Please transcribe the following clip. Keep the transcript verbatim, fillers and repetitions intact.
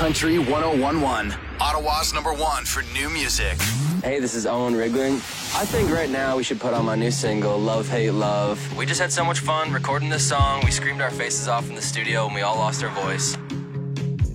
Country one oh one one, Ottawa's number one for new music. Hey, this is Owen Rigling. I think right now we should put on my new single, Love, Hate, Love. We just had so much fun recording this song. We screamed our faces off in the studio and we all lost our voice.